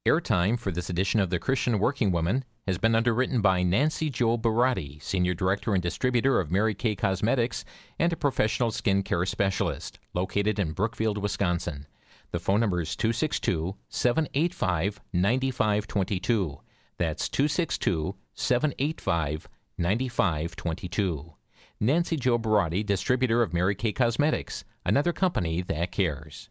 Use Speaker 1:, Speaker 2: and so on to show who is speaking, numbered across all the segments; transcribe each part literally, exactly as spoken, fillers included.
Speaker 1: Airtime for this edition of The Christian Working Woman has been underwritten by Nancy Jo Barati, Senior Director and Distributor of Mary Kay Cosmetics and a professional skin care specialist, located in Brookfield, Wisconsin. The phone number is two six two, seven eight five, nine five two two. That's two six two, seven eight five, nine five two two. Nancy Jo Barati, Distributor of Mary Kay Cosmetics, another company that cares.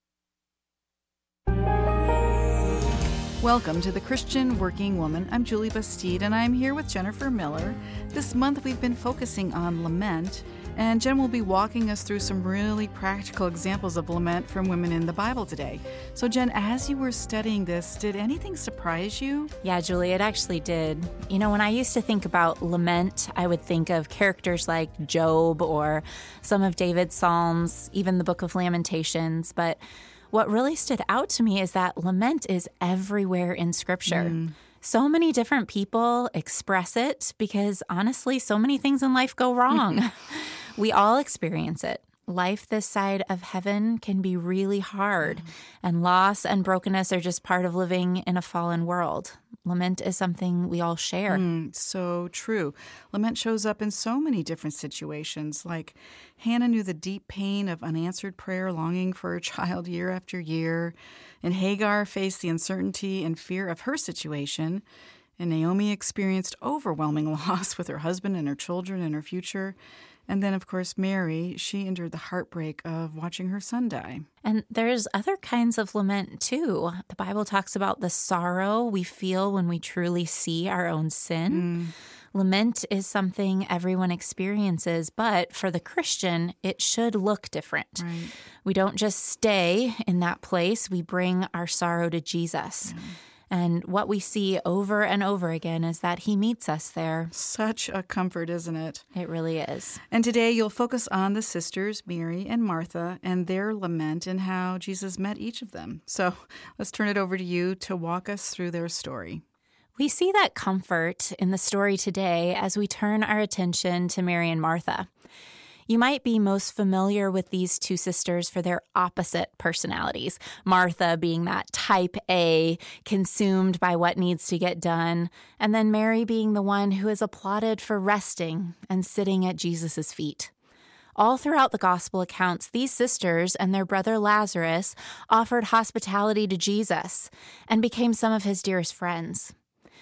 Speaker 2: Welcome to The Christian Working Woman. I'm Julie Bastide, and I'm here with Jennifer Miller. This month we've been focusing on lament, and Jen will be walking us through some really practical examples of lament from women in the Bible today. So Jen, as you were studying this, did anything surprise you?
Speaker 3: Yeah, Julie, it actually did. You know, when I used to think about lament, I would think of characters like Job or some of David's Psalms, even the Book of Lamentations, but what really stood out to me is that lament is everywhere in Scripture. Mm. So many different people express it because, honestly, so many things in life go wrong. We all experience it. Life this side of heaven can be really hard, mm. and loss and brokenness are just part of living in a fallen world. Lament is something we all share.
Speaker 2: Mm, so true. Lament shows up in so many different situations. Like Hannah knew the deep pain of unanswered prayer, longing for a child year after year. And Hagar faced the uncertainty and fear of her situation. And Naomi experienced overwhelming loss with her husband and her children and her future. And then, of course, Mary, she endured the heartbreak of watching her son die.
Speaker 3: And there's other kinds of lament, too. The Bible talks about the sorrow we feel when we truly see our own sin. Mm. Lament is something everyone experiences, but for the Christian, it should look different.
Speaker 2: Right.
Speaker 3: We don't just stay in that place. We bring our sorrow to Jesus. Yeah. And what we see over and over again is that he meets us there.
Speaker 2: Such a comfort, isn't it?
Speaker 3: It really is.
Speaker 2: And today you'll focus on the sisters, Mary and Martha, and their lament and how Jesus met each of them. So let's turn it over to you to walk us through their story.
Speaker 3: We see that comfort in the story today as we turn our attention to Mary and Martha. You might be most familiar with these two sisters for their opposite personalities. Martha being that type A, consumed by what needs to get done, and then Mary being the one who is applauded for resting and sitting at Jesus' feet. All throughout the gospel accounts, these sisters and their brother Lazarus offered hospitality to Jesus and became some of his dearest friends.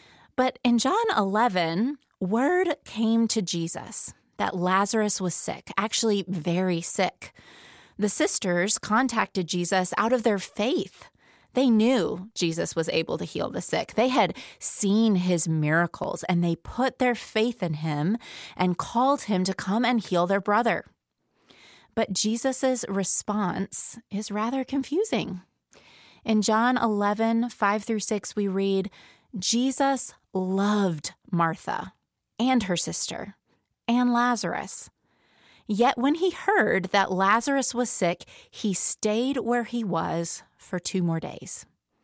Speaker 3: But in John eleven, word came to Jesus that Lazarus was sick, actually very sick. The sisters contacted Jesus out of their faith. They knew Jesus was able to heal the sick. They had seen his miracles, and they put their faith in him and called him to come and heal their brother. But Jesus' response is rather confusing. In John eleven, five through six, we read, Jesus loved Martha and her sister and Lazarus. Yet when he heard that Lazarus was sick, he stayed where he was for two more days.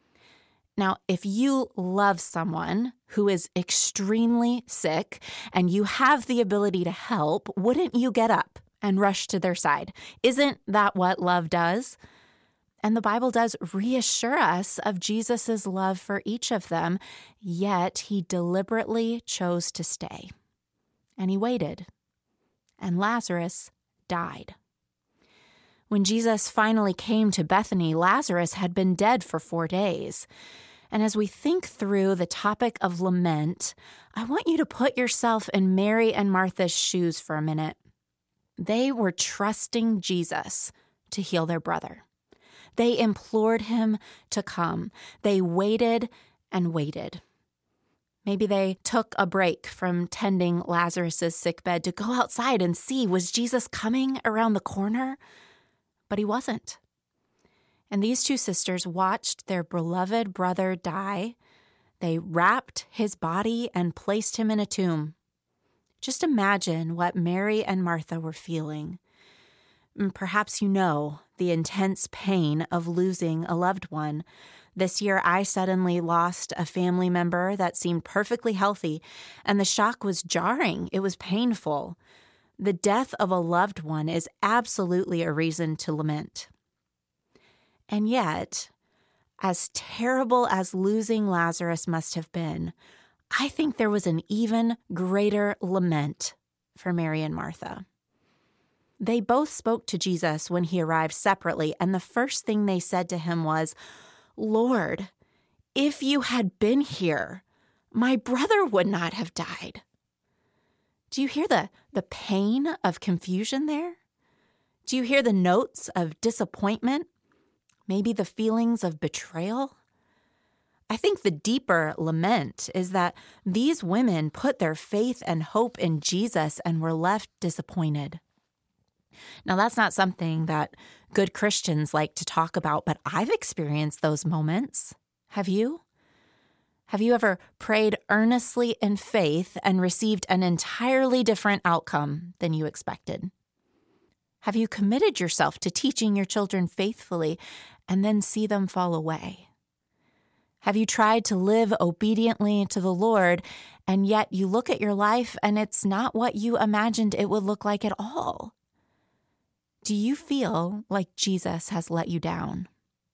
Speaker 3: Now, if you love someone who is extremely sick and you have the ability to help, wouldn't you get up and rush to their side? Isn't that what love does? And the Bible does reassure us of Jesus' love for each of them, yet he deliberately chose to stay. And he waited, and Lazarus died. When Jesus finally came to Bethany, Lazarus had been dead for four days. And as we think through the topic of lament, I want you to put yourself in Mary and Martha's shoes for a minute. They were trusting Jesus to heal their brother. They implored him to come. They waited and waited. Maybe they took a break from tending Lazarus' sickbed to go outside and see, was Jesus coming around the corner? But he wasn't. And these two sisters watched their beloved brother die. They wrapped his body and placed him in a tomb. Just imagine what Mary and Martha were feeling. Perhaps you know the intense pain of losing a loved one. This year, I suddenly lost a family member that seemed perfectly healthy, and the shock was jarring. It was painful. The death of a loved one is absolutely a reason to lament. And yet, As terrible as losing Lazarus must have been, I think there was an even greater lament for Mary and Martha. They both spoke to Jesus when he arrived separately, and the first thing they said to him was, "Lord, if you had been here, my brother would not have died." Do you hear the, the pain of confusion there? Do you hear the notes of disappointment? Maybe the feelings of betrayal? I think the deeper lament is that these women put their faith and hope in Jesus and were left disappointed. Now, that's not something that good Christians like to talk about, but I've experienced those moments. Have you? Have you ever prayed earnestly in faith and received an entirely different outcome than you expected? Have you committed yourself to teaching your children faithfully and then see them fall away? Have you tried to live obediently to the Lord, and yet you look at your life and it's not what you imagined it would look like at all? Do you feel like Jesus has let you down?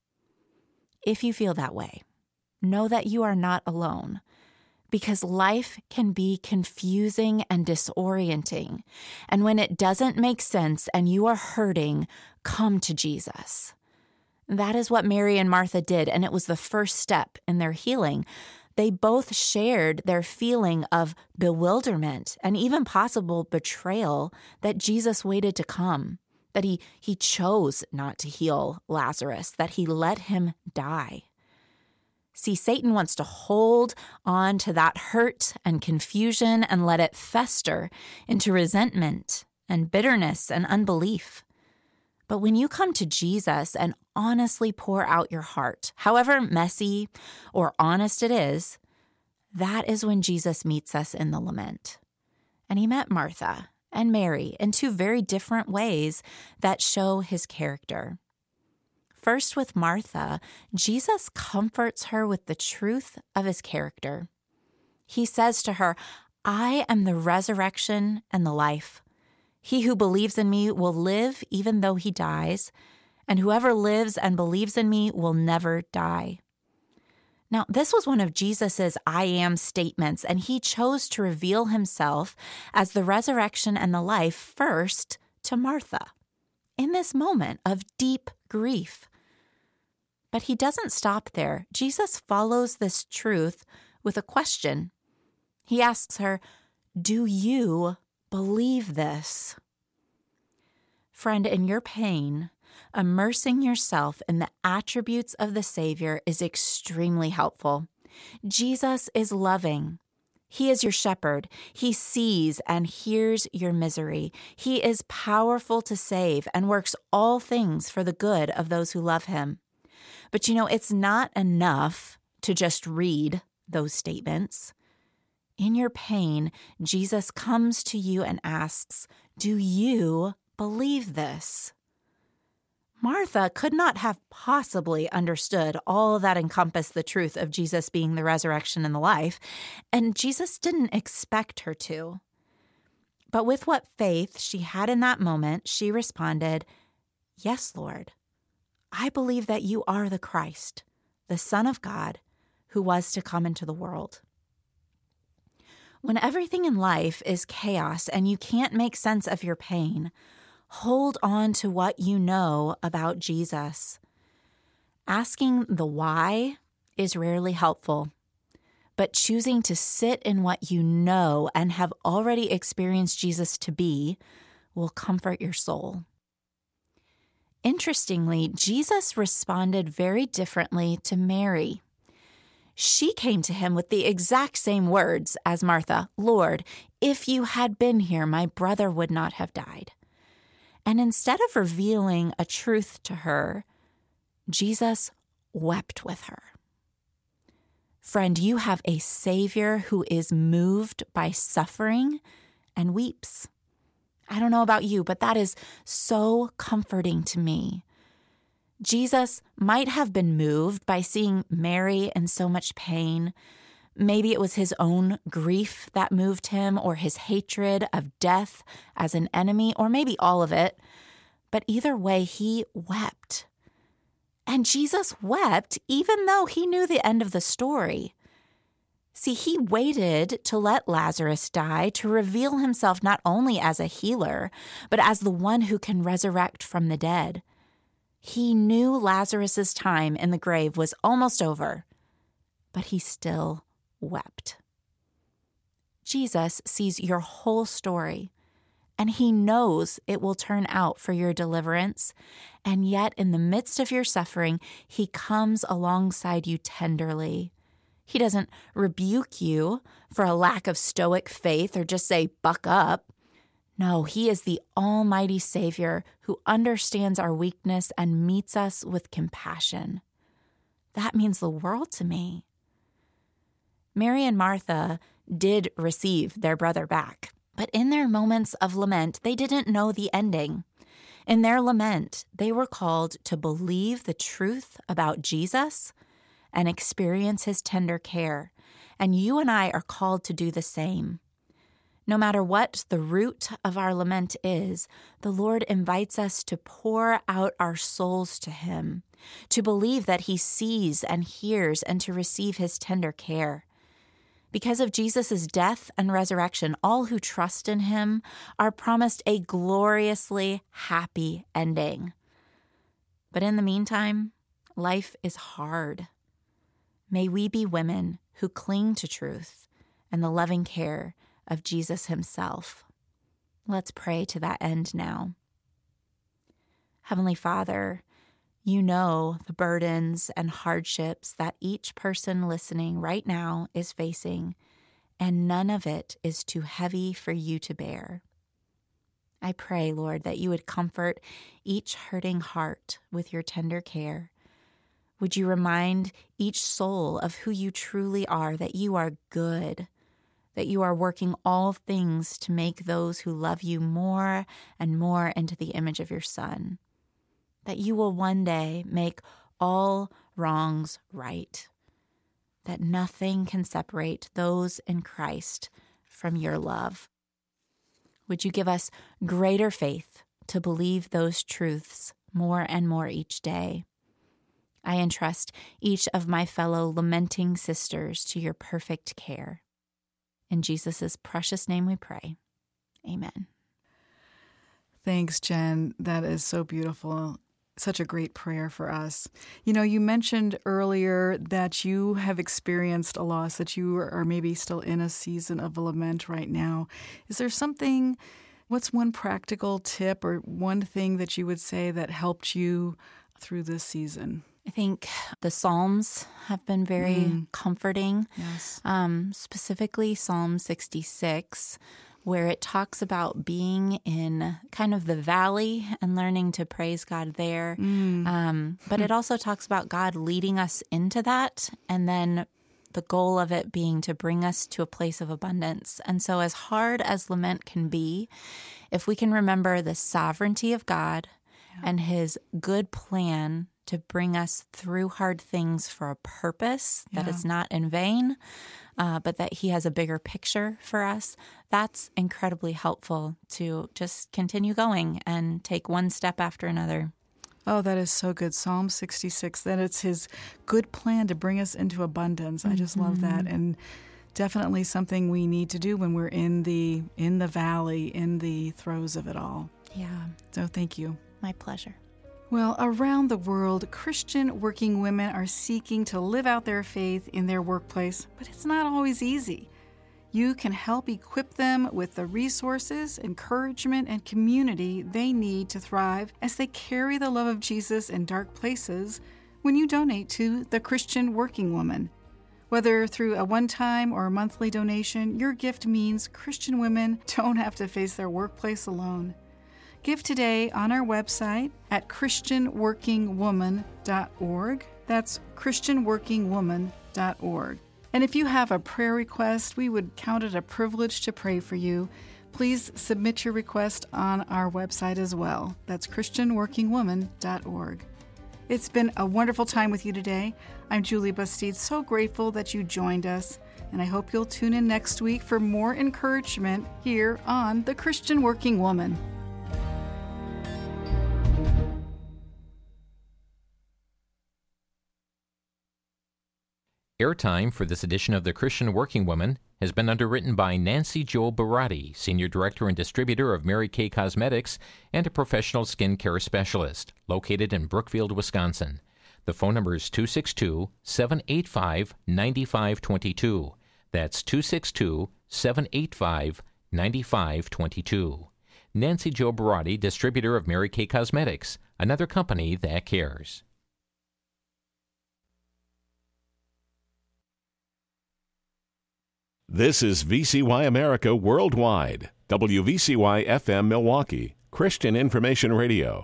Speaker 3: If you feel that way, know that you are not alone, because life can be confusing and disorienting. And when it doesn't make sense and you are hurting, come to Jesus. That is what Mary and Martha did, and it was the first step in their healing. They both shared their feeling of bewilderment and even possible betrayal that Jesus waited to come, that he, he chose not to heal Lazarus, that he let him die. See, Satan wants to hold on to that hurt and confusion and let it fester into resentment and bitterness and unbelief. But when you come to Jesus and honestly pour out your heart, however messy or honest it is, that is when Jesus meets us in the lament. And he met Martha and Mary in two very different ways that show his character. First, with Martha, Jesus comforts her with the truth of his character. He says to her, "I am the resurrection and the life. He who believes in me will live even though he dies, and whoever lives and believes in me will never die." Now, this was one of Jesus's I am statements, and he chose to reveal himself as the resurrection and the life first to Martha in this moment of deep grief. But he doesn't stop there. Jesus follows this truth with a question. He asks her, "Do you believe this?" Friend, in your pain, immersing yourself in the attributes of the Savior is extremely helpful. Jesus is loving. He is your shepherd. He sees and hears your misery. He is powerful to save and works all things for the good of those who love him. But you know, it's not enough to just read those statements. In your pain, Jesus comes to you and asks, "Do you believe this?" Martha could not have possibly understood all that encompassed the truth of Jesus being the resurrection and the life, and Jesus didn't expect her to. But with what faith she had in that moment, she responded, "Yes, Lord. I believe that you are the Christ, the Son of God, who was to come into the world." When everything in life is chaos and you can't make sense of your pain, hold on to what you know about Jesus. Asking the why is rarely helpful, but choosing to sit in what you know and have already experienced Jesus to be will comfort your soul. Interestingly, Jesus responded very differently to Mary. She came to him with the exact same words as Martha, "Lord, if you had been here, my brother would not have died." And instead of revealing a truth to her, Jesus wept with her. Friend, you have a Savior who is moved by suffering and weeps. I don't know about you, but that is so comforting to me. Jesus might have been moved by seeing Mary in so much pain. Maybe it was his own grief that moved him, or his hatred of death as an enemy, or maybe all of it. But either way, he wept. And Jesus wept even though he knew the end of the story. See, he waited to let Lazarus die to reveal himself not only as a healer, but as the one who can resurrect from the dead. He knew Lazarus's time in the grave was almost over, but he still wept. Jesus sees your whole story, and he knows it will turn out for your deliverance, and yet in the midst of your suffering, he comes alongside you tenderly. He doesn't rebuke you for a lack of stoic faith or just say, buck up. No, he is the almighty Savior who understands our weakness and meets us with compassion. That means the world to me. Mary and Martha did receive their brother back, but in their moments of lament, they didn't know the ending. In their lament, they were called to believe the truth about Jesus and experience his tender care. And you and I are called to do the same. No matter what the root of our lament is, the Lord invites us to pour out our souls to him, to believe that he sees and hears, and to receive his tender care. Because of Jesus' death and resurrection, all who trust in him are promised a gloriously happy ending. But in the meantime, life is hard. May we be women who cling to truth and the loving care of Jesus himself. Let's pray to that end now. Heavenly Father, you know the burdens and hardships that each person listening right now is facing, and none of it is too heavy for you to bear. I pray, Lord, that you would comfort each hurting heart with your tender care. Would you remind each soul of who you truly are, that you are good, that you are working all things to make those who love you more and more into the image of your Son, that you will one day make all wrongs right, that nothing can separate those in Christ from your love. Would you give us greater faith to believe those truths more and more each day? I entrust each of my fellow lamenting sisters to your perfect care. In Jesus' precious name we pray. Amen.
Speaker 2: Thanks, Jen. That is so beautiful. Such a great prayer for us. You know, you mentioned earlier that you have experienced a loss, that you are maybe still in a season of lament right now. Is there something, what's one practical tip or one thing that you would say that helped you through this season?
Speaker 3: I think the Psalms have been very mm. comforting.
Speaker 2: Yes.
Speaker 3: Um, specifically Psalm sixty-six, where it talks about being in kind of the valley and learning to praise God there. Mm. Um, but it also talks about God leading us into that, and then the goal of it being to bring us to a place of abundance. And so as hard as lament can be, if we can remember the sovereignty of God yeah. and his good plan to bring us through hard things for a purpose, that yeah. it's not in vain, uh, but that he has a bigger picture for us, that's incredibly helpful to just continue going and take one step after another.
Speaker 2: Oh, that is so good. Psalm sixty-six, that it's his good plan to bring us into abundance. I just mm-hmm. love that. And definitely something we need to do when we're in the in the valley, in the throes of it all.
Speaker 3: Yeah.
Speaker 2: So thank you.
Speaker 3: My pleasure.
Speaker 2: Well, around the world, Christian working women are seeking to live out their faith in their workplace, but it's not always easy. You can help equip them with the resources, encouragement, and community they need to thrive as they carry the love of Jesus in dark places when you donate to the Christian Working Woman. Whether through a one-time or monthly donation, your gift means Christian women don't have to face their workplace alone. Give today on our website at christian working woman dot org. That's christian working woman dot org. And if you have a prayer request, we would count it a privilege to pray for you. Please submit your request on our website as well. That's christian working woman dot org. It's been a wonderful time with you today. I'm Julie Bastide, so grateful that you joined us, and I hope you'll tune in next week for more encouragement here on The Christian Working Woman.
Speaker 1: Airtime for this edition of The Christian Working Woman has been underwritten by Nancy Jo Barati, Senior Director and Distributor of Mary Kay Cosmetics and a professional skin care specialist, located in Brookfield, Wisconsin. The phone number is two six two, seven eight five, nine five two two. That's two six two, seven eight five, nine five two two. Nancy Jo Barati, Distributor of Mary Kay Cosmetics, another company that cares.
Speaker 4: This is V C Y America Worldwide, W V C Y F M Milwaukee, Christian Information Radio.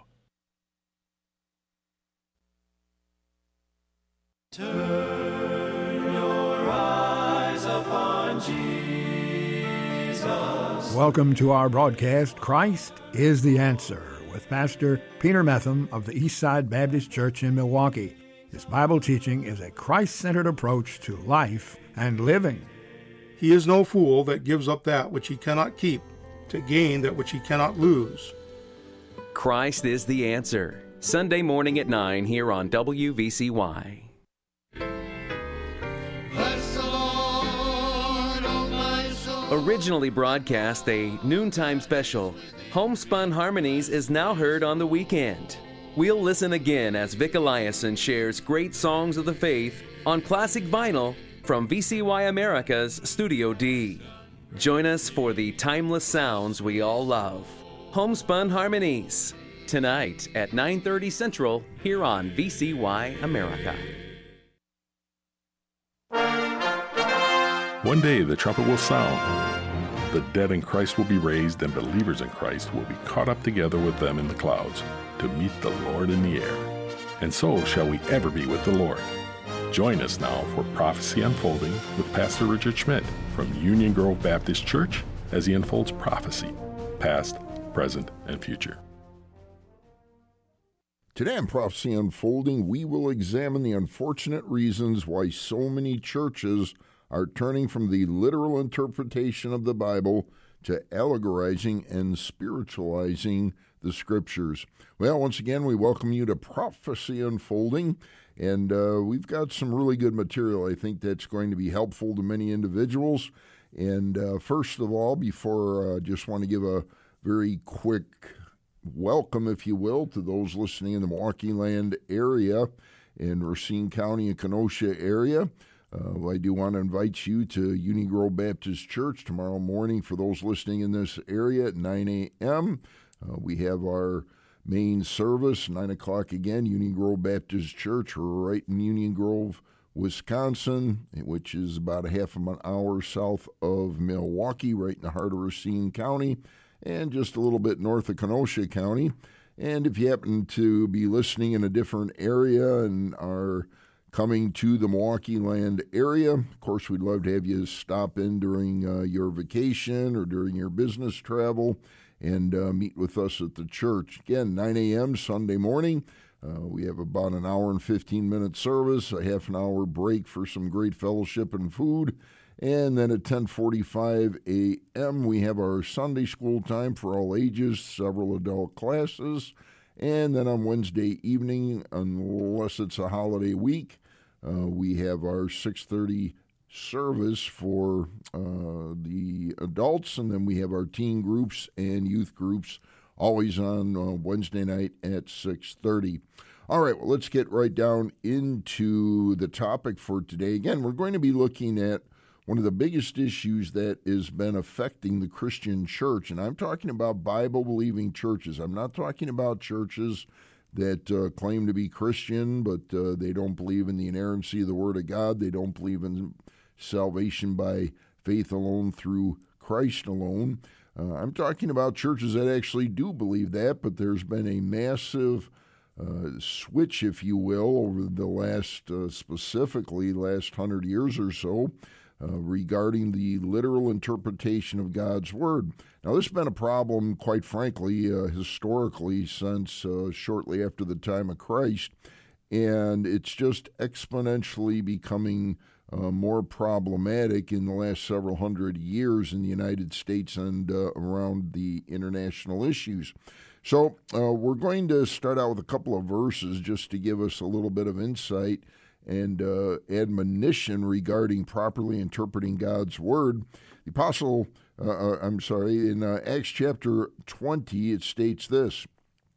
Speaker 5: Turn your eyes upon Jesus.
Speaker 6: Welcome to our broadcast, Christ is the Answer, with Pastor Peter Metham of the Eastside Baptist Church in Milwaukee. His Bible teaching is a Christ-centered approach to life and living.
Speaker 7: He is no fool that gives up that which he cannot keep to gain that which he cannot lose.
Speaker 8: Christ is the Answer. Sunday morning at nine here on W V C Y.
Speaker 5: Bless the Lord, oh my soul.
Speaker 8: Originally broadcast a noontime special, Homespun Harmonies is now heard on the weekend. We'll listen again as Vic Eliason shares great songs of the faith on classic vinyl from V C Y America's Studio D. Join us for the timeless sounds we all love. Homespun Harmonies, tonight at nine thirty Central here on V C Y America.
Speaker 9: One day the trumpet will sound. The dead in Christ will be raised, and believers in Christ will be caught up together with them in the clouds to meet the Lord in the air. And so shall we ever be with the Lord. Join us now for Prophecy Unfolding with Pastor Richard Schmidt from Union Grove Baptist Church as he unfolds prophecy, past, present, and future.
Speaker 10: Today on Prophecy Unfolding, we will examine the unfortunate reasons why so many churches are turning from the literal interpretation of the Bible to allegorizing and spiritualizing the Scriptures. Well, once again, we welcome you to Prophecy Unfolding. And uh, we've got some really good material, I think, that's going to be helpful to many individuals. And uh, first of all, before I uh, just want to give a very quick welcome, if you will, to those listening in the Milwaukee Land area in Racine County and Kenosha area. Uh, I do want to invite you to Union Grove Baptist Church tomorrow morning for those listening in this area at nine a.m. Uh, we have our main service, nine o'clock again, Union Grove Baptist Church. We're right in Union Grove, Wisconsin, which is about a half of an hour south of Milwaukee, right in the heart of Racine County, and just a little bit north of Kenosha County. And if you happen to be listening in a different area and are coming to the Milwaukee Land area, of course, we'd love to have you stop in during uh, your vacation or during your business travel and uh, meet with us at the church. Again, nine a.m. Sunday morning. Uh, we have about an hour and fifteen-minute service, a half an hour break for some great fellowship and food. And then at ten forty-five a.m., we have our Sunday school time for all ages, several adult classes. And then on Wednesday evening, unless it's a holiday week, uh, we have our six thirty service for uh, the adults, and then we have our teen groups and youth groups always on uh, Wednesday night at six thirty. All right, well, let's get right down into the topic for today. Again, we're going to be looking at one of the biggest issues that has been affecting the Christian church, and I'm talking about Bible-believing churches. I'm not talking about churches that uh, claim to be Christian, but uh, they don't believe in the inerrancy of the Word of God. They don't believe in salvation by faith alone through Christ alone. Uh, I'm talking about churches that actually do believe that, but there's been a massive uh, switch, if you will, over the last, uh, specifically last hundred years or so, uh, regarding the literal interpretation of God's Word. Now, this has been a problem, quite frankly, uh, historically, since uh, shortly after the time of Christ, and it's just exponentially becoming Uh, more problematic in the last several hundred years in the United States and uh, around the international issues. So uh, we're going to start out with a couple of verses just to give us a little bit of insight and uh, admonition regarding properly interpreting God's Word. The Apostle, uh, I'm sorry, in uh, Acts chapter twenty, it states this,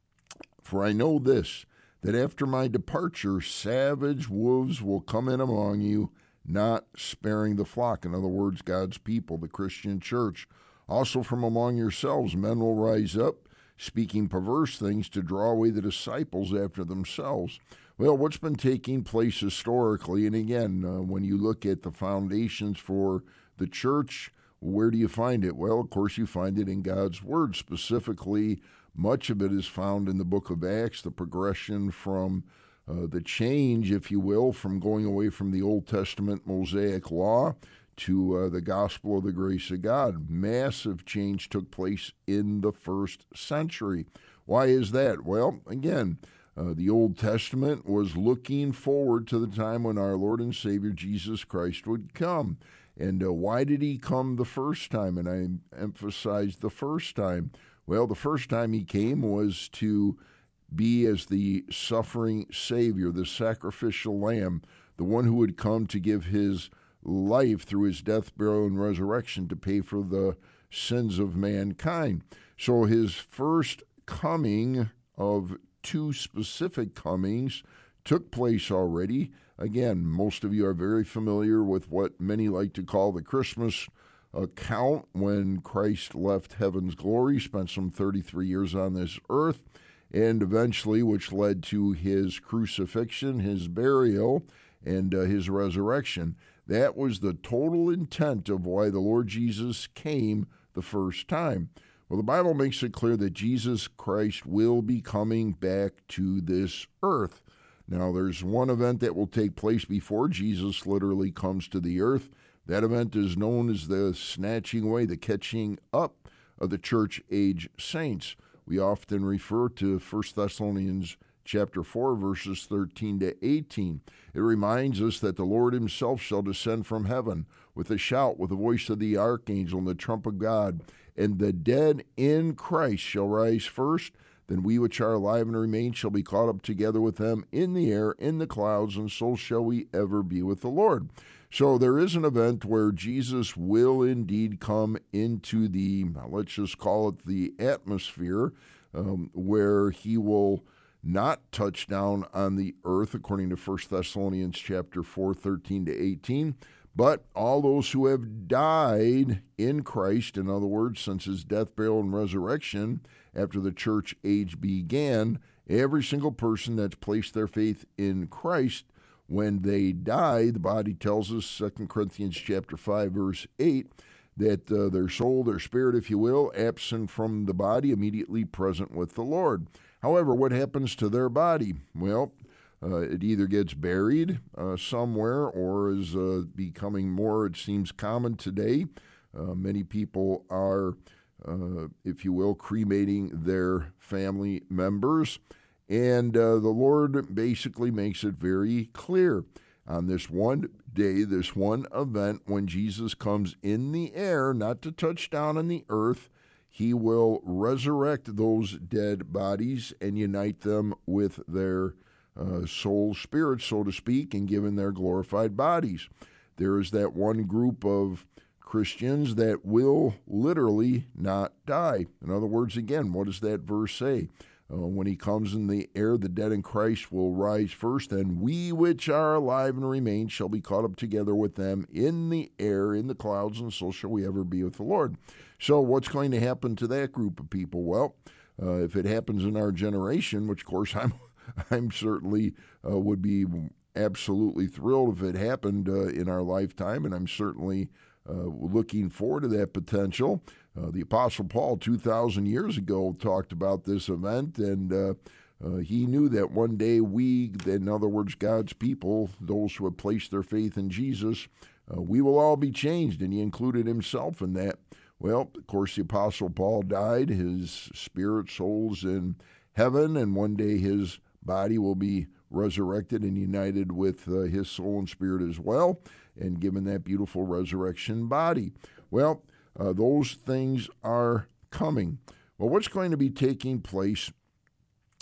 Speaker 10: "For I know this, that after my departure, savage wolves will come in among you, not sparing the flock." In other words, God's people, the Christian church. "Also from among yourselves men will rise up, speaking perverse things to draw away the disciples after themselves." Well, what's been taking place historically, and again, uh, when you look at the foundations for the church, where do you find it? Well, of course, you find it in God's Word. Specifically, much of it is found in the book of Acts, the progression from uh, the change, if you will, from going away from the Old Testament Mosaic law to uh, the gospel of the grace of God. Massive change took place in the first century. Why is that? Well, again, uh, the Old Testament was looking forward to the time when our Lord and Savior Jesus Christ would come. And uh, why did he come the first time? And I emphasized the first time. Well, the first time he came was to be as the suffering Savior, the sacrificial lamb, the one who would come to give his life through his death, burial, and resurrection to pay for the sins of mankind. So his first coming of two specific comings took place already. Again, most of you are very familiar with what many like to call the Christmas account, when Christ left heaven's glory, spent some thirty-three years on this earth, and eventually, which led to his crucifixion, his burial, and uh, his resurrection. That was the total intent of why the Lord Jesus came the first time. Well, the Bible makes it clear that Jesus Christ will be coming back to this earth. Now, there's one event that will take place before Jesus literally comes to the earth. That event is known as the snatching away, the catching up of the church age saints. We often refer to First Thessalonians chapter four, verses thirteen to eighteen. It reminds us that the Lord himself shall descend from heaven with a shout, with the voice of the archangel and the trump of God, and the dead in Christ shall rise first. Then we which are alive and remain shall be caught up together with them in the air, in the clouds, and so shall we ever be with the Lord. So there is an event where Jesus will indeed come into the, let's just call it the atmosphere, um, where he will not touch down on the earth, according to First Thessalonians chapter four, thirteen to eighteen, but all those who have died in Christ, in other words, since his death, burial, and resurrection, after the church age began, every single person that's placed their faith in Christ, when they die, the body tells us, Second Corinthians chapter five, verse eight, that uh, their soul, their spirit, if you will, absent from the body, immediately present with the Lord. However, what happens to their body? Well, uh, it either gets buried uh, somewhere or is uh, becoming more, it seems, common today. Uh, many people are, uh, if you will, cremating their family members. And uh, the Lord basically makes it very clear. On this one day, this one event, when Jesus comes in the air, not to touch down on the earth, he will resurrect those dead bodies and unite them with their uh, soul spirit, so to speak, and give them their glorified bodies. There is that one group of Christians that will literally not die. In other words, again, what does that verse say? Uh, when he comes in the air, the dead in Christ will rise first, and we which are alive and remain shall be caught up together with them in the air, in the clouds, and so shall we ever be with the Lord. So what's going to happen to that group of people? Well, uh, if it happens in our generation, which of course I'm, I'm certainly uh, would be absolutely thrilled if it happened uh, in our lifetime, and I'm certainly uh, looking forward to that potential. Uh, the Apostle Paul, two thousand years ago, talked about this event, and uh, uh, he knew that one day we, in other words, God's people, those who have placed their faith in Jesus, uh, we will all be changed, and he included himself in that. Well, of course, the Apostle Paul died. His spirit, soul's in heaven, and one day his body will be resurrected and united with uh, his soul and spirit as well, and given that beautiful resurrection body. Well, Uh, those things are coming. Well, what's going to be taking place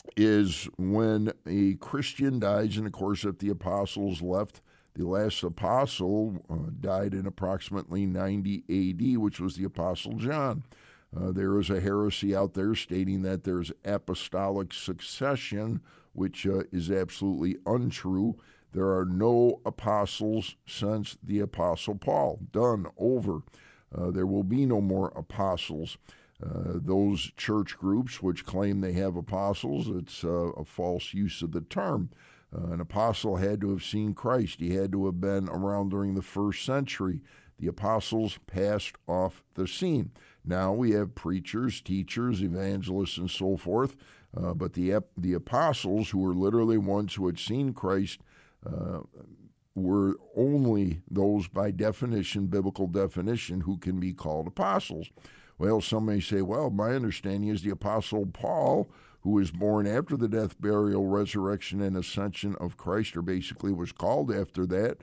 Speaker 10: is when a Christian dies, and of course, if the apostles left, the last apostle uh, died in approximately ninety A D, which was the Apostle John. Uh, there is a heresy out there stating that there's apostolic succession, which uh, is absolutely untrue. There are no apostles since the Apostle Paul. Done, over. Uh, there will be no more apostles. Uh, those church groups which claim they have apostles, it's uh, a false use of the term. Uh, an apostle had to have seen Christ. He had to have been around during the first century. The apostles passed off the scene. Now we have preachers, teachers, evangelists, and so forth, uh, but the the apostles, who were literally ones who had seen Christ, uh, were only those by definition, biblical definition, who can be called apostles. Well, some may say, well, my understanding is the Apostle Paul, who was born after the death, burial, resurrection, and ascension of Christ, or basically was called after that.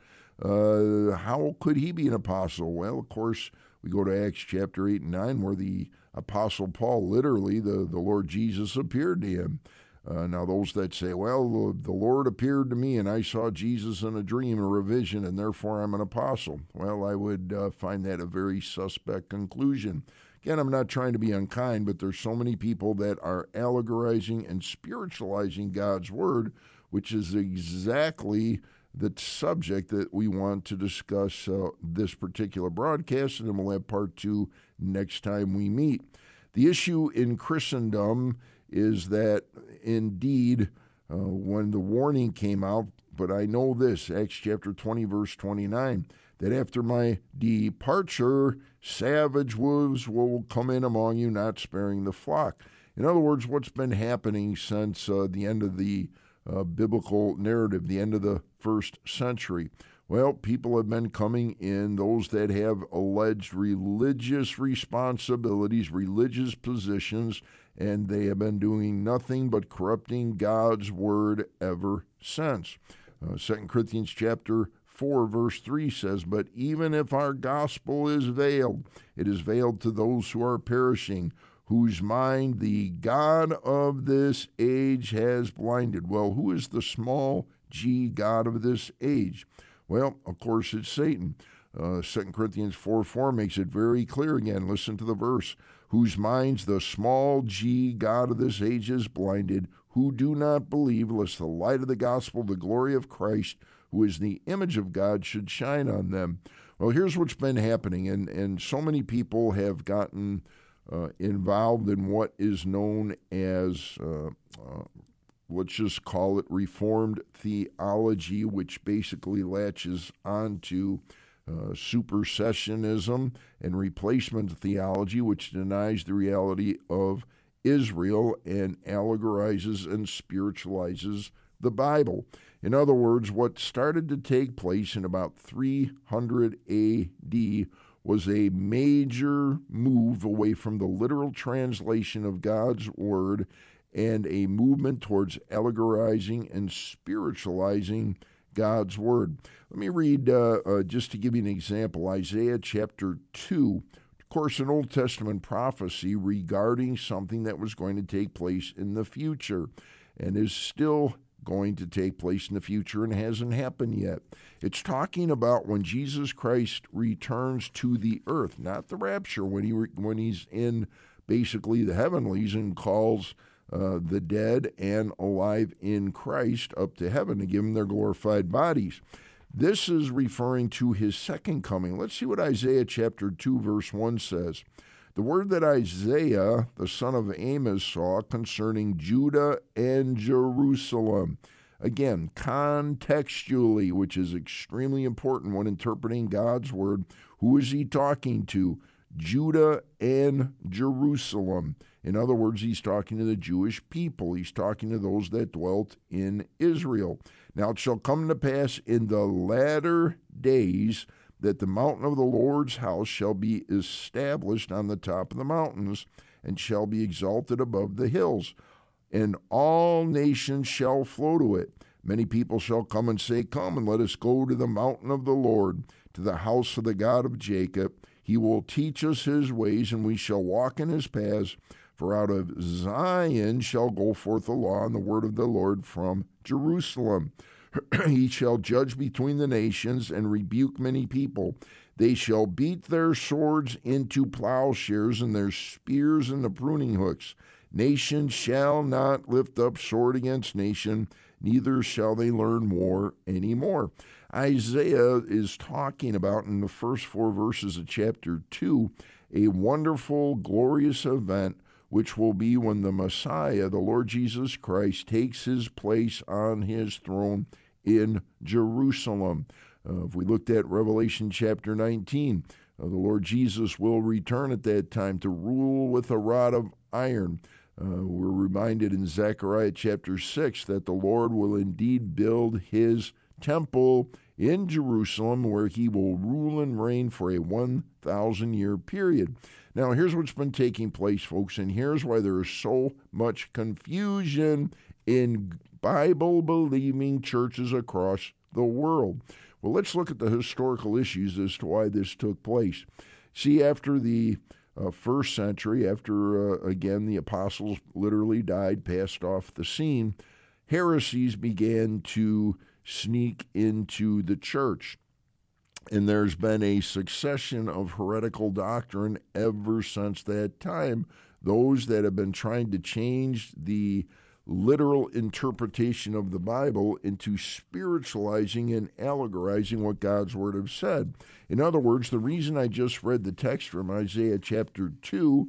Speaker 10: Uh, how could he be an apostle? Well, of course, we go to Acts chapter eight and nine, where the Apostle Paul, literally, the, the Lord Jesus appeared to him. Uh, now, those that say, well, the, the Lord appeared to me, and I saw Jesus in a dream or a vision, and therefore I'm an apostle. Well, I would uh, find that a very suspect conclusion. Again, I'm not trying to be unkind, but there's so many people that are allegorizing and spiritualizing God's Word, which is exactly the subject that we want to discuss uh, this particular broadcast, and then we'll have part two next time we meet. The issue in Christendom is that, indeed, uh, when the warning came out, but I know this, Acts chapter twenty, verse twenty-nine, that after my departure, savage wolves will come in among you, not sparing the flock. In other words, what's been happening since uh, the end of the uh, biblical narrative, the end of the first century? Well, people have been coming in, those that have alleged religious responsibilities, religious positions, and they have been doing nothing but corrupting God's Word ever since. Uh, Second Corinthians chapter four, verse three says, but even if our gospel is veiled, it is veiled to those who are perishing, whose mind the God of this age has blinded. Well, who is the small g God of this age? Well, of course, it's Satan. Uh, Second Corinthians four four makes it very clear again. Listen to the verse. Whose minds the small g God of this age is blinded, who do not believe, lest the light of the gospel, the glory of Christ, who is the image of God, should shine on them. Well, here's what's been happening, and, and so many people have gotten uh, involved in what is known as, uh, uh, let's just call it Reformed theology, which basically latches onto uh, supersessionism and replacement theology, which denies the reality of Israel and allegorizes and spiritualizes the Bible. In other words, what started to take place in about three hundred A D was a major move away from the literal translation of God's Word and a movement towards allegorizing and spiritualizing God's Word. Let me read, uh, uh, just to give you an example, Isaiah chapter two. Of course, an Old Testament prophecy regarding something that was going to take place in the future and is still going to take place in the future and hasn't happened yet. It's talking about when Jesus Christ returns to the earth, not the rapture, when he re- when he's in basically the heavenlies and calls uh, the dead and alive in Christ up to heaven to give them their glorified bodies. This is referring to his second coming. Let's see what Isaiah chapter two, verse one says. The word that Isaiah, the son of Amos, saw concerning Judah and Jerusalem. Again, contextually, which is extremely important when interpreting God's word. Who is he talking to? Judah and Jerusalem. In other words, he's talking to the Jewish people. He's talking to those that dwelt in Israel. Now it shall come to pass in the latter days that the mountain of the Lord's house shall be established on the top of the mountains, and shall be exalted above the hills, and all nations shall flow to it. Many people shall come and say, come, and let us go to the mountain of the Lord, to the house of the God of Jacob. He will teach us his ways, and we shall walk in his paths. For out of Zion shall go forth the law and the word of the Lord from Jerusalem. He shall judge between the nations and rebuke many people. They shall beat their swords into plowshares and their spears into pruning hooks. Nation shall not lift up sword against nation, neither shall they learn war anymore. Isaiah is talking about, in the first four verses of chapter two, a wonderful, glorious event which will be when the Messiah, the Lord Jesus Christ, takes his place on his throne in Jerusalem. Uh, if we looked at Revelation chapter nineteen, uh, the Lord Jesus will return at that time to rule with a rod of iron. Uh, we're reminded in Zechariah chapter six that the Lord will indeed build his temple in Jerusalem, where he will rule and reign for a one thousand year period. Now, here's what's been taking place, folks, and here's why there is so much confusion in Bible-believing churches across the world. Well, let's look at the historical issues as to why this took place. See, after the uh, first century, after, uh, again, the apostles literally died, passed off the scene, heresies began to sneak into the church. And there's been a succession of heretical doctrine ever since that time. Those that have been trying to change the literal interpretation of the Bible into spiritualizing and allegorizing what God's Word has said. In other words, the reason I just read the text from Isaiah chapter two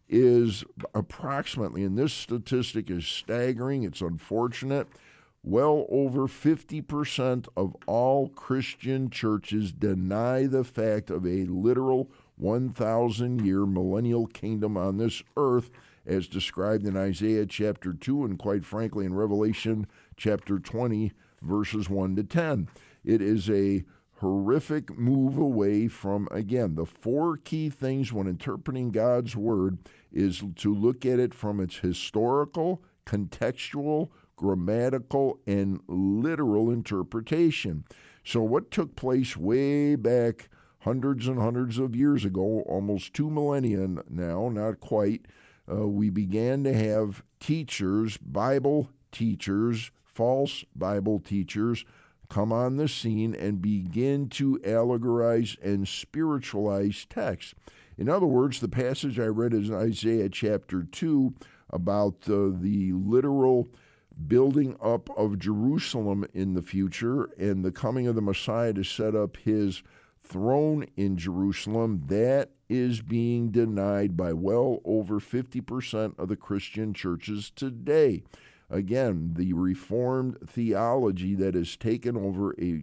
Speaker 10: is approximately, and this statistic is staggering, it's unfortunate, well over fifty percent of all Christian churches deny the fact of a literal one thousand year millennial kingdom on this earth, as described in Isaiah chapter two and, quite frankly, in Revelation chapter twenty, verses one to ten. It is a horrific move away from, again, the four key things when interpreting God's Word is to look at it from its historical, contextual, grammatical, and literal interpretation. So what took place way back hundreds and hundreds of years ago, almost two millennia now, not quite, uh, we began to have teachers, Bible teachers, false Bible teachers, come on the scene and begin to allegorize and spiritualize text. In other words, the passage I read is Isaiah chapter two about uh, the literal building up of Jerusalem in the future and the coming of the Messiah to set up his throne in Jerusalem. That is being denied by well over fifty percent of the Christian churches today. Again, the Reformed theology that has taken over a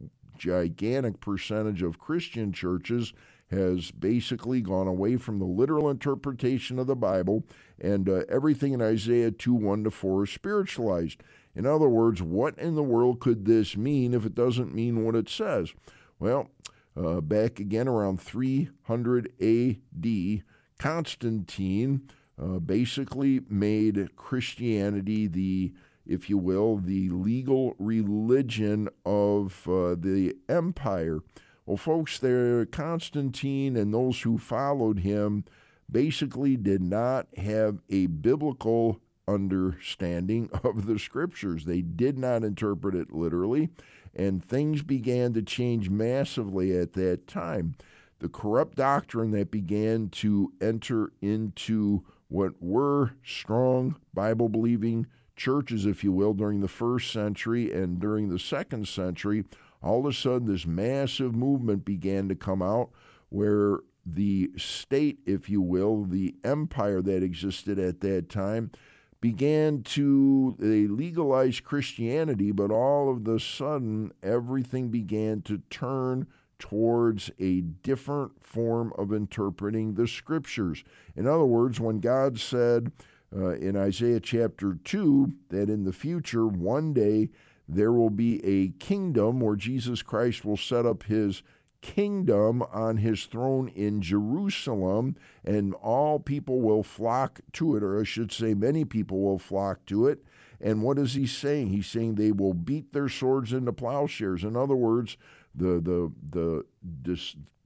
Speaker 10: gigantic percentage of Christian churches has basically gone away from the literal interpretation of the Bible, and uh, everything in Isaiah two, one to four is spiritualized. In other words, what in the world could this mean if it doesn't mean what it says? Well, uh, back again around three hundred A D, Constantine uh, basically made Christianity the, if you will, the legal religion of uh, the empire. Well, folks, there, Constantine and those who followed him basically did not have a biblical understanding of the Scriptures. They did not interpret it literally, and things began to change massively at that time. The corrupt doctrine that began to enter into what were strong Bible-believing churches, if you will, during the first century and during the second century, all of a sudden this massive movement began to come out where the state, if you will, the empire that existed at that time, began to, they legalized Christianity, but all of a sudden everything began to turn towards a different form of interpreting the Scriptures. In other words, when God said uh, in Isaiah chapter two that in the future, one day, there will be a kingdom where Jesus Christ will set up his kingdom on his throne in Jerusalem, and all people will flock to it, or I should say many people will flock to it. And what is he saying? He's saying they will beat their swords into plowshares. In other words, the the the dis,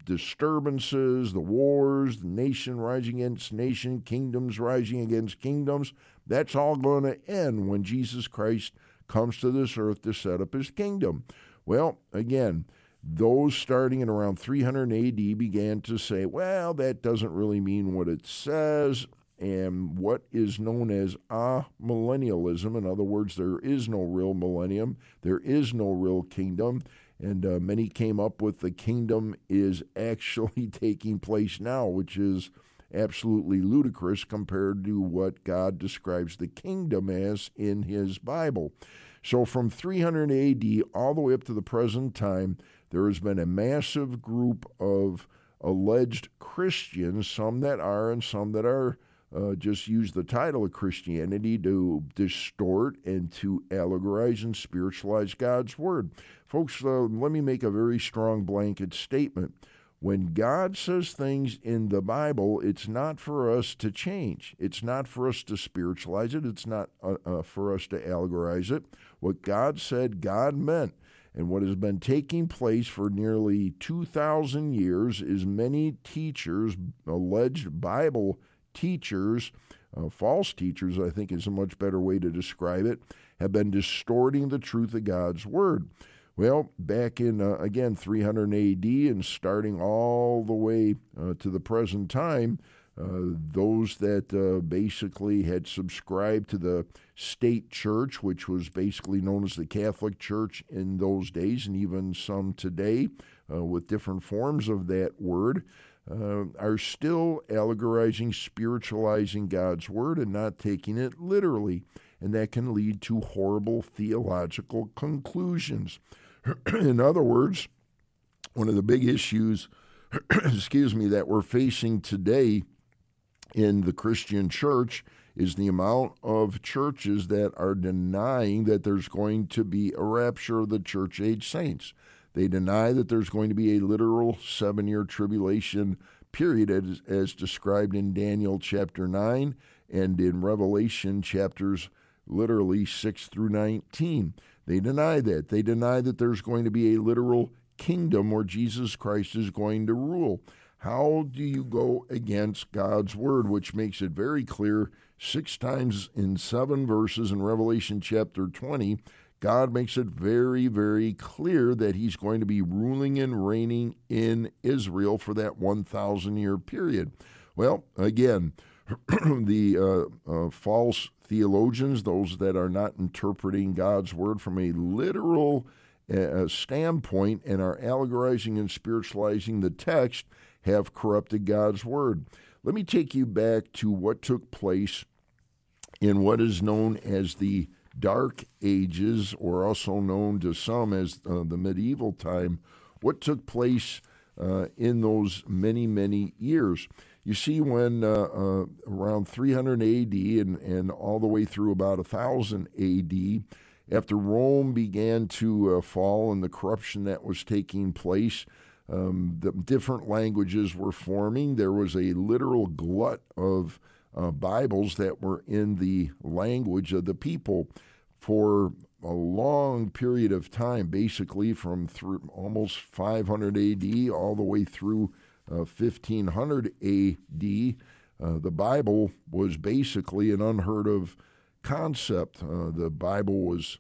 Speaker 10: disturbances, the wars, the nation rising against nation, kingdoms rising against kingdoms, that's all going to end when Jesus Christ comes to this earth to set up his kingdom. Well, again, those starting in around three hundred A D began to say, well, that doesn't really mean what it says. And what is known as amillennialism, in other words, there is no real millennium, there is no real kingdom, and uh, many came up with the kingdom is actually taking place now, which is absolutely ludicrous compared to what God describes the kingdom as in his Bible. So from three hundred A D all the way up to the present time, there has been a massive group of alleged Christians, some that are and some that are Uh, just use the title of Christianity to distort and to allegorize and spiritualize God's Word. Folks, uh, let me make a very strong blanket statement. When God says things in the Bible, it's not for us to change. It's not for us to spiritualize it. It's not uh, uh, for us to allegorize it. What God said, God meant. And what has been taking place for nearly two thousand years is many teachers, alleged Bible teachers, uh, false teachers, I think is a much better way to describe it, have been distorting the truth of God's Word. Well, back in, uh, again, three hundred A D and starting all the way uh, to the present time, uh, those that uh, basically had subscribed to the state church, which was basically known as the Catholic Church in those days, and even some today uh, with different forms of that word, Uh, are still allegorizing, spiritualizing God's Word and not taking it literally. And that can lead to horrible theological conclusions. In other words, one of the big issues, excuse me, that we're facing today in the Christian church is the amount of churches that are denying that there's going to be a rapture of the church-age saints. They deny that there's going to be a literal seven-year tribulation period as, as described in Daniel chapter nine and in Revelation chapters literally six through nineteen. They deny that. They deny that there's going to be a literal kingdom where Jesus Christ is going to rule. How do you go against God's Word, which makes it very clear six times in seven verses in Revelation chapter twenty, God makes it very, very clear that he's going to be ruling and reigning in Israel for that one thousand year period. Well, again, the uh, uh, false theologians, those that are not interpreting God's Word from a literal uh, standpoint and are allegorizing and spiritualizing the text, have corrupted God's Word. Let me take you back to what took place in what is known as the Dark Ages, or also known to some as uh, the medieval time. What took place uh, in those many, many years? You see, when uh, uh, around three hundred A D and, and all the way through about one thousand A D, after Rome began to uh, fall and the corruption that was taking place, um, the different languages were forming. There was a literal glut of Uh, Bibles that were in the language of the people for a long period of time, basically from through almost five hundred A D all the way through uh, fifteen hundred A D. Uh, the Bible was basically an unheard of concept. Uh, the Bible was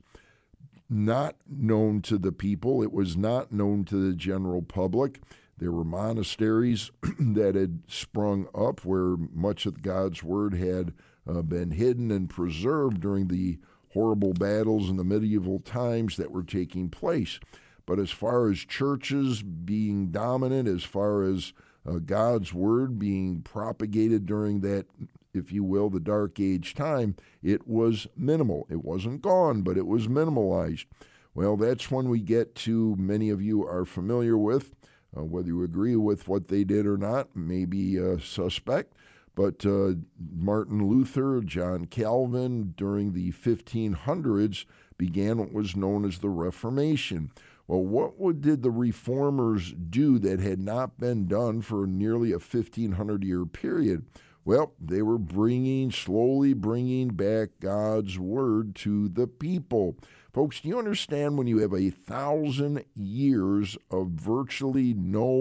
Speaker 10: not known to the people. It was not known to the general public. There were monasteries that had sprung up where much of God's Word had uh, been hidden and preserved during the horrible battles in the medieval times that were taking place. But as far as churches being dominant, as far as uh, God's Word being propagated during that, if you will, the Dark Age time, it was minimal. It wasn't gone, but it was minimalized. Well, that's when we get to, many of you are familiar with, Uh, whether you agree with what they did or not, may be uh, suspect, but uh, Martin Luther, John Calvin, during the fifteen hundreds, began what was known as the Reformation. Well, what would, did the Reformers do that had not been done for nearly a fifteen hundred year period? Well, they were bringing, slowly bringing back God's Word to the people. Folks, do you understand when you have a thousand years of virtually no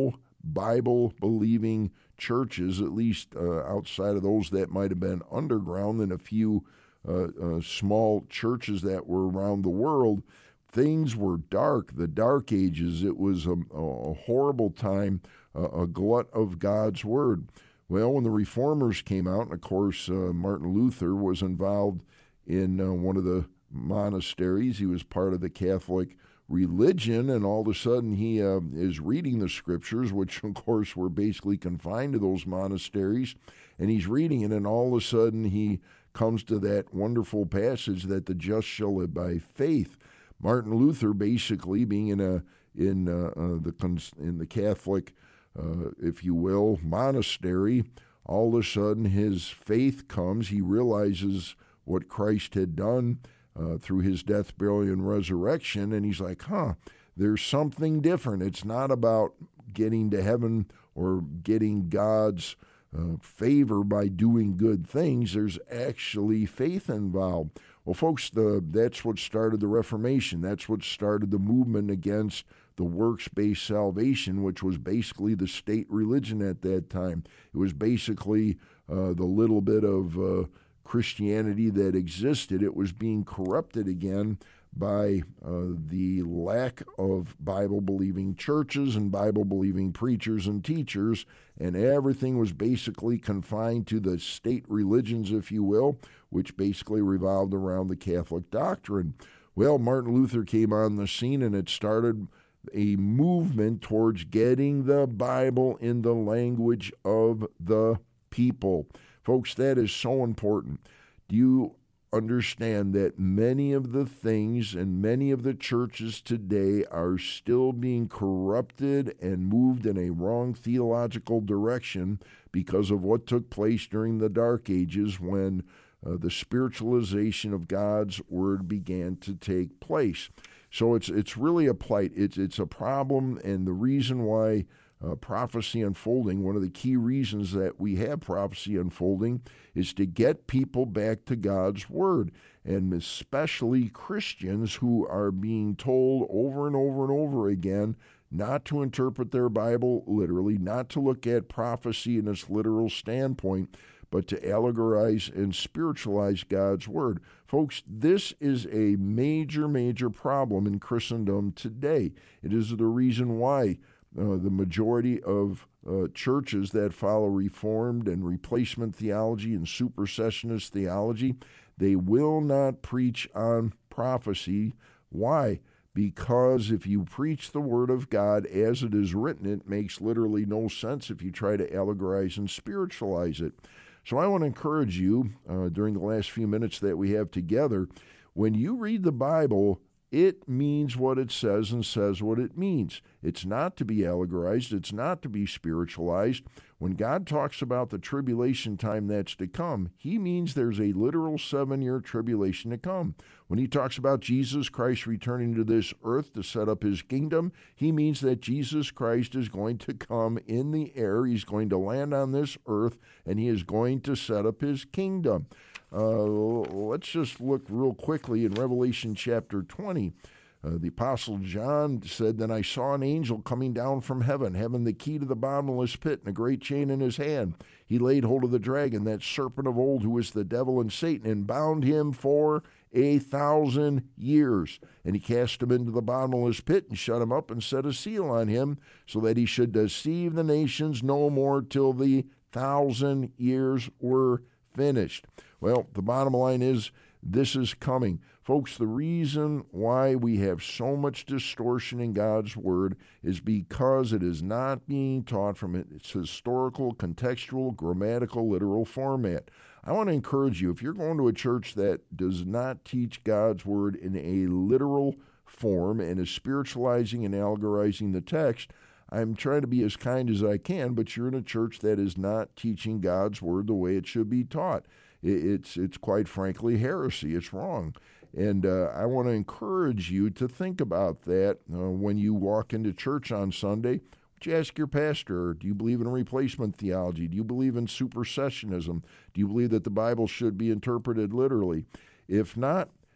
Speaker 10: Bible-believing churches, at least uh, outside of those that might have been underground and a few uh, uh, small churches that were around the world, things were dark, the Dark Ages. It was a, a horrible time, a, a glut of God's Word. Well, when the Reformers came out, and of course uh, Martin Luther was involved in uh, one of the monasteries. He was part of the Catholic religion, and all of a sudden he uh, is reading the Scriptures, which of course were basically confined to those monasteries, and he's reading it, and all of a sudden he comes to that wonderful passage that the just shall live by faith. Martin Luther, basically being in a in uh, uh, the in the Catholic, uh, if you will, monastery, all of a sudden his faith comes. He realizes what Christ had done uh, through his death, burial, and resurrection, and he's like, huh, there's something different. It's not about getting to heaven or getting God's uh, favor by doing good things. There's actually faith involved. Well, folks, the, that's what started the Reformation. That's what started the movement against the works-based salvation, which was basically the state religion at that time. It was basically uh, the little bit of uh, Christianity that existed. It was being corrupted again by uh, the lack of Bible-believing churches and Bible-believing preachers and teachers, and everything was basically confined to the state religions, if you will, which basically revolved around the Catholic doctrine. Well, Martin Luther came on the scene, and it started a movement towards getting the Bible in the language of the people. Folks, that is so important. Do you understand that many of the things and many of the churches today are still being corrupted and moved in a wrong theological direction because of what took place during the Dark Ages when uh, the spiritualization of God's Word began to take place? So it's it's really a plight. It's, it's a problem, and the reason why Uh, prophecy unfolding, one of the key reasons that we have prophecy unfolding is to get people back to God's Word, and especially Christians who are being told over and over and over again not to interpret their Bible literally, not to look at prophecy in its literal standpoint, but to allegorize and spiritualize God's Word. Folks, this is a major, major problem in Christendom today. It is the reason why Uh, the majority of uh, churches that follow Reformed and replacement theology and supersessionist theology, they will not preach on prophecy. Why? Because if you preach the Word of God as it is written, it makes literally no sense if you try to allegorize and spiritualize it. So I want to encourage you, uh, during the last few minutes that we have together, when you read the Bible, it means what it says and says what it means. It's not to be allegorized. It's not to be spiritualized. When God talks about the tribulation time that's to come, he means there's a literal seven-year tribulation to come. When he talks about Jesus Christ returning to this earth to set up his kingdom, he means that Jesus Christ is going to come in the air. He's going to land on this earth, and he is going to set up his kingdom. Uh, let's just look real quickly in Revelation chapter twenty. Uh, the Apostle John said, "Then I saw an angel coming down from heaven, having the key to the bottomless pit and a great chain in his hand. He laid hold of the dragon, that serpent of old, who is the devil and Satan, and bound him for a thousand years. And he cast him into the bottomless pit and shut him up and set a seal on him, so that he should deceive the nations no more till the thousand years were finished." Well, the bottom line is this is coming. Folks, the reason why we have so much distortion in God's Word is because it is not being taught from its historical, contextual, grammatical, literal format. I want to encourage you, if you're going to a church that does not teach God's Word in a literal form and is spiritualizing and allegorizing the text, I'm trying to be as kind as I can, but you're in a church that is not teaching God's Word the way it should be taught. It's, it's quite frankly heresy. It's wrong. And uh, I want to encourage you to think about that uh, when you walk into church on Sunday. Would you ask your pastor, do you believe in replacement theology? Do you believe in supersessionism? Do you believe that the Bible should be interpreted literally? If not,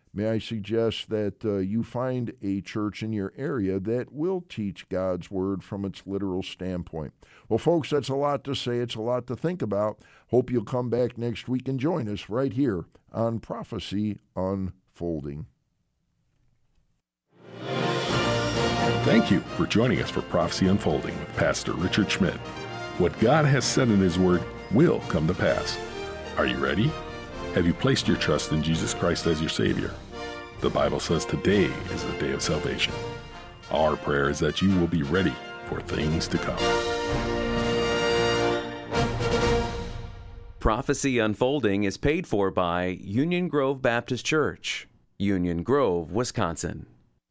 Speaker 10: may I suggest that uh, you find a church in your area that will teach God's Word from its literal standpoint. Well, folks, that's a lot to say. It's a lot to think about. Hope you'll come back next week and join us right here on Prophecy Unfolding.
Speaker 9: Thank you for joining us for Prophecy Unfolding with Pastor Richard Schmidt. What God has said in His Word will come to pass. Are you ready? Have you placed your trust in Jesus Christ as your Savior? The Bible says today is the day of salvation. Our prayer is that you will be ready for things to come.
Speaker 8: Prophecy Unfolding is paid for by Union Grove Baptist Church, Union Grove, Wisconsin.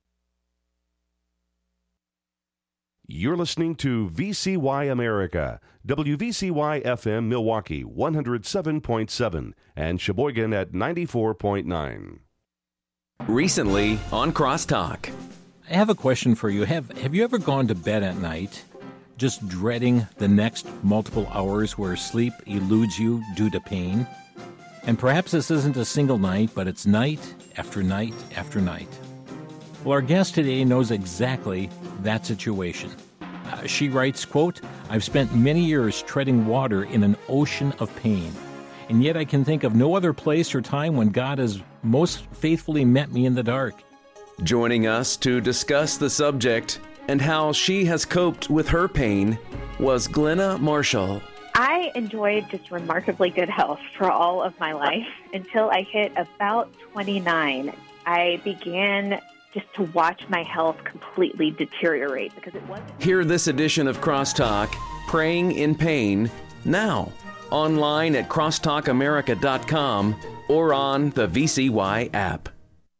Speaker 11: You're listening to V C Y America, W V C Y F M Milwaukee one oh seven point seven and Sheboygan at ninety-four point nine.
Speaker 8: Recently on Crosstalk.
Speaker 1: I have a question for you. Have Have you ever gone to bed at night just dreading the next multiple hours where sleep eludes you due to pain? And perhaps this isn't a single night, but it's night after night after night. Well, our guest today knows exactly that situation. Uh, she writes, quote, "I've spent many years treading water in an ocean of pain, and yet I can think of no other place or time when God has most faithfully met me in the dark."
Speaker 8: Joining us to discuss the subject and how she has coped with her pain was Glenna Marshall.
Speaker 12: I enjoyed just remarkably good health for all of my life until I hit about twenty-nine. I began just to watch my health completely deteriorate because it wasn't.
Speaker 8: Hear this edition of Crosstalk, Praying in Pain, now. Online at crosstalk america dot com or on the V C Y app.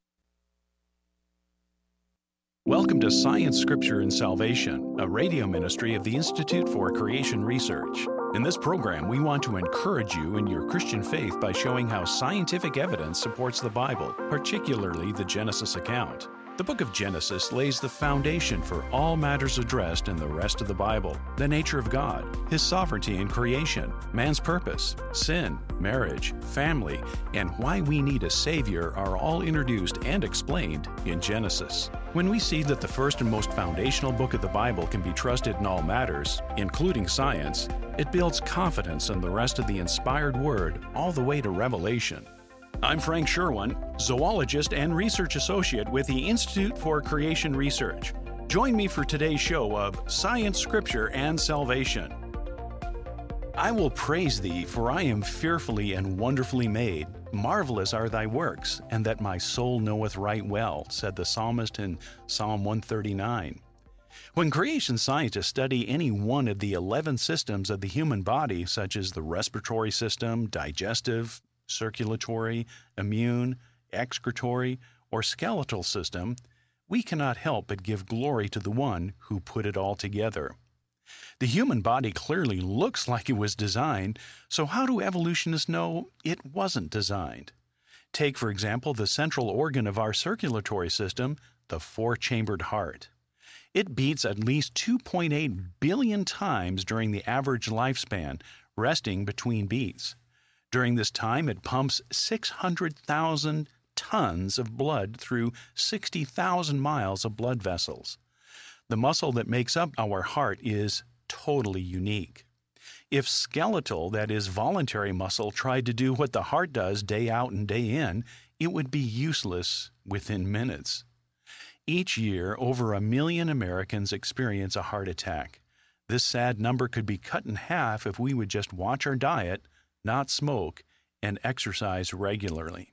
Speaker 13: Welcome to Science, Scripture, and Salvation, a radio ministry of the Institute for Creation Research. In this program, we want to encourage you in your Christian faith by showing how scientific evidence supports the Bible, particularly the Genesis account. The book of Genesis lays the foundation for all matters addressed in the rest of the Bible: the nature of God, His sovereignty in creation, man's purpose, sin, marriage, family, and why we need a Savior are all introduced and explained in Genesis. When we see that the first and most foundational book of the Bible can be trusted in all matters, including science, it builds confidence in the rest of the inspired Word all the way to Revelation. I'm Frank Sherwin, zoologist and research associate with the Institute for Creation Research. Join me for today's show of Science, Scripture, and Salvation. I will praise thee, for I am fearfully and wonderfully made. Marvelous are thy works, and that my soul knoweth right well, said the psalmist in Psalm one thirty-nine. When creation scientists study any one of the eleven systems of the human body, such as the respiratory system, digestive, circulatory, immune, excretory, or skeletal system, we cannot help but give glory to the one who put it all together. The human body clearly looks like it was designed, so how do evolutionists know it wasn't designed? Take, for example, the central organ of our circulatory system, the four-chambered heart. It beats at least two point eight billion times during the average lifespan, resting between beats. During this time, it pumps six hundred thousand tons of blood through sixty thousand miles of blood vessels. The muscle that makes up our heart is totally unique. If skeletal, that is voluntary muscle, tried to do what the heart does day out and day in, it would be useless within minutes. Each year, over a million Americans experience a heart attack. This sad number could be cut in half if we would just watch our diet, not smoke, and exercise regularly.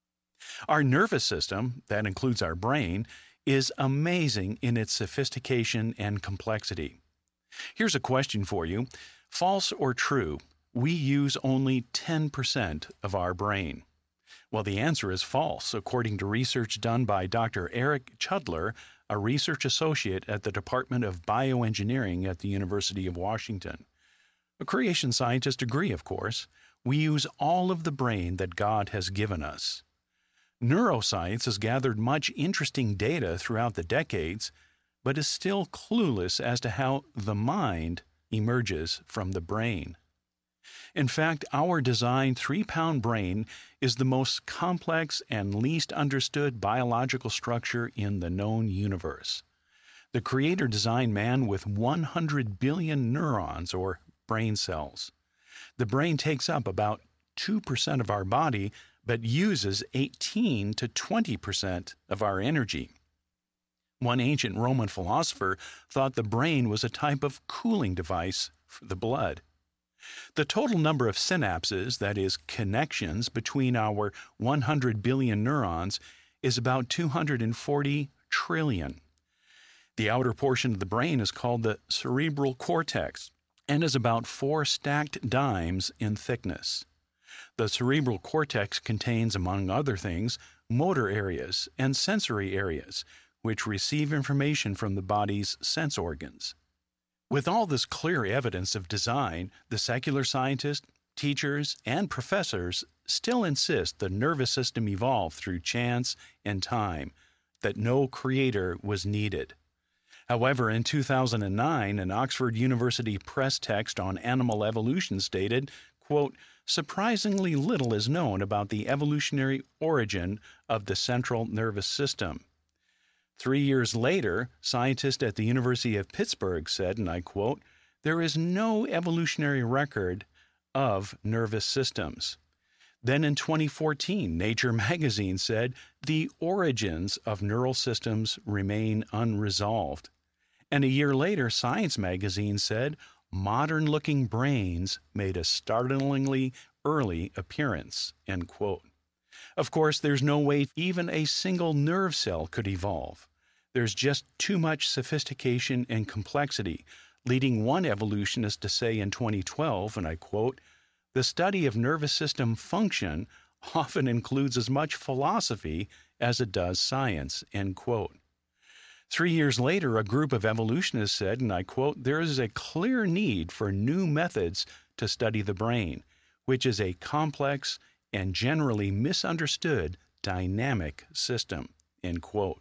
Speaker 13: Our nervous system, that includes our brain, is amazing in its sophistication and complexity. Here's a question for you. False or true, we use only ten percent of our brain? Well, the answer is false, according to research done by Doctor Eric Chudler, a research associate at the Department of Bioengineering at the University of Washington. Creation scientists agree, of course. We use all of the brain that God has given us. Neuroscience has gathered much interesting data throughout the decades, but is still clueless as to how the mind emerges from the brain. In fact, our designed three-pound brain is the most complex and least understood biological structure in the known universe. The Creator designed man with one hundred billion neurons, or brain cells. The brain takes up about two percent of our body, but uses eighteen to twenty percent of our energy. One ancient Roman philosopher thought the brain was a type of cooling device for the blood. The total number of synapses, that is, connections between our one hundred billion neurons, is about two hundred forty trillion. The outer portion of the brain is called the cerebral cortex and is about four stacked dimes in thickness. The cerebral cortex contains, among other things, motor areas and sensory areas, which receive information from the body's sense organs. With all this clear evidence of design, the secular scientists, teachers, and professors still insist the nervous system evolved through chance and time, that no creator was needed. However, in two thousand nine, an Oxford University press text on animal evolution stated, quote, "Surprisingly little is known about the evolutionary origin of the central nervous system." Three years later, scientists at the University of Pittsburgh said, and I quote, "There is no evolutionary record of nervous systems." Then in twenty fourteen, Nature magazine said, "The origins of neural systems remain unresolved." And a year later, Science magazine said, "Modern-looking brains made a startlingly early appearance," end quote. Of course, there's no way even a single nerve cell could evolve. There's just too much sophistication and complexity, leading one evolutionist to say in twenty twelve, and I quote, "The study of nervous system function often includes as much philosophy as it does science," end quote. Three years later, a group of evolutionists said, and I quote, "There is a clear need for new methods to study the brain, which is a complex and generally misunderstood dynamic system," end quote.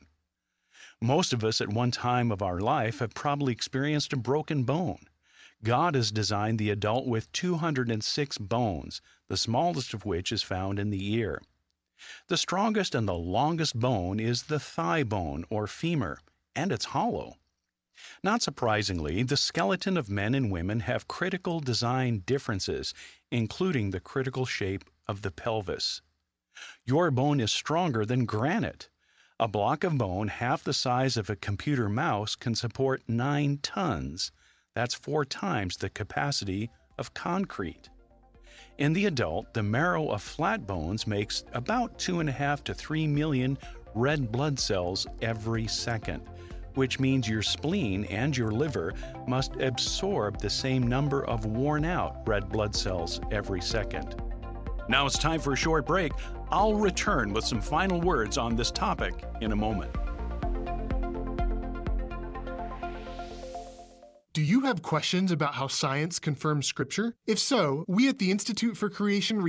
Speaker 13: Most of us at one time of our life have probably experienced a broken bone. God has designed the adult with two hundred six bones, the smallest of which is found in the ear. The strongest and the longest bone is the thigh bone, or femur, and it's hollow. Not surprisingly, the skeleton of men and women have critical design differences, including the critical shape of the pelvis. Your bone is stronger than granite. A block of bone half the size of a computer mouse can support nine tons. That's four times the capacity of concrete. In the adult, the marrow of flat bones makes about two and a half to three million red blood cells every second, which means your spleen and your liver must absorb the same number of worn-out red blood cells every second. Now it's time for a short break. I'll return with some final words on this topic in a moment.
Speaker 14: Do you have questions about how science confirms Scripture? If so, we at the Institute for Creation